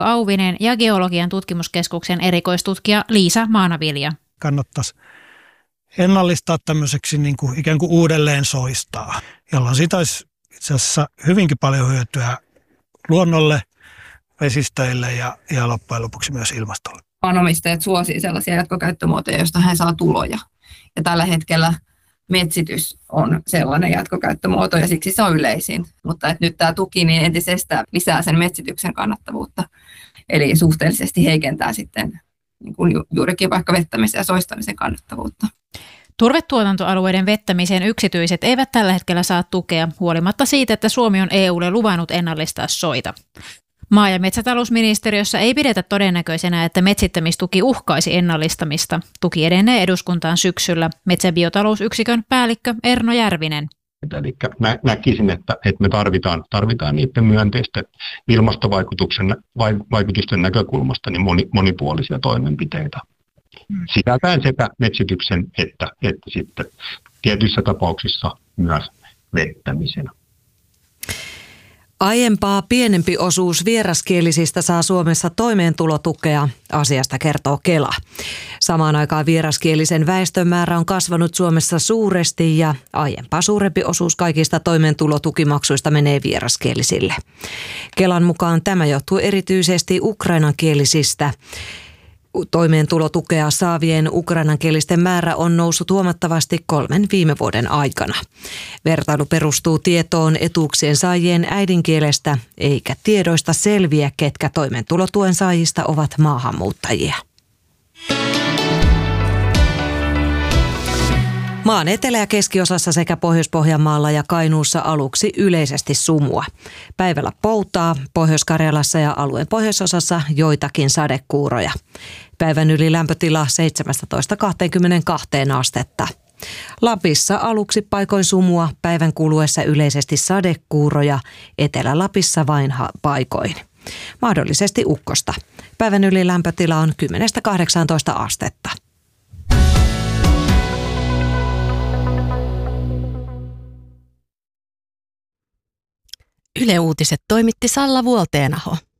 Auvinen ja Geologian tutkimuskeskuksen erikoistutkija Liisa Maanavilja. Kannattaisi ennallistaa tämmöiseksi niin kuin ikään kuin uudelleen soistaa, jolloin siitä olisi itse asiassa hyvinkin paljon hyötyä luonnolle, vesistöille ja loppujen lopuksi myös ilmastolle. Maanomistajat suosii sellaisia jatkokäyttömuotoja, joista he saa tuloja. Ja tällä hetkellä metsitys on sellainen jatkokäyttömuoto ja siksi se on yleisin. Mutta nyt tämä tuki niin entisestään lisää sen metsityksen kannattavuutta. Eli suhteellisesti heikentää sitten niin kuin juurikin vaikka vettämisen ja soistamisen kannattavuutta. Turvetuotantoalueiden vettämiseen yksityiset eivät tällä hetkellä saa tukea, huolimatta siitä, että Suomi on EUlle luvannut ennallistaa soita. Maa- ja metsätalousministeriössä ei pidetä todennäköisenä, että metsittämistuki uhkaisi ennallistamista. Tuki edenee eduskuntaan syksyllä. Metsäbiotalousyksikön päällikkö Erno Järvinen. Eli näkisin, että me tarvitaan niiden myönteisten ilmastovaikutusten näkökulmasta niin monipuolisia toimenpiteitä. Sisältäen sekä metsityksen että sitten tietyissä tapauksissa myös vettämisen. Aiempaa pienempi osuus vieraskielisistä saa Suomessa toimeentulotukea, asiasta kertoo Kela. Samaan aikaan vieraskielisen väestön määrä on kasvanut Suomessa suuresti ja aiempaa suurempi osuus kaikista toimeentulotukimaksuista menee vieraskielisille. Kelan mukaan tämä johtuu erityisesti ukrainankielisistä. Toimeentulotukea saavien ukrainankielisten määrä on noussut huomattavasti 3 viime vuoden aikana. Vertailu perustuu tietoon etuuksien saajien äidinkielestä, eikä tiedoista selviä, ketkä toimeentulotuen saajista ovat maahanmuuttajia. Maan etelä- ja keskiosassa sekä Pohjois-Pohjanmaalla ja Kainuussa aluksi yleisesti sumua. Päivällä poutaa, Pohjois-Karjalassa ja alueen pohjoisosassa joitakin sadekuuroja. Päivän yli lämpötila 17–22 astetta. Lapissa aluksi paikoin sumua, päivän kuluessa yleisesti sadekuuroja, Etelä-Lapissa vain paikoin. Mahdollisesti ukkosta. Päivän yli lämpötila on 10–18 astetta. Yle Uutiset toimitti Salla Vuolteenaho.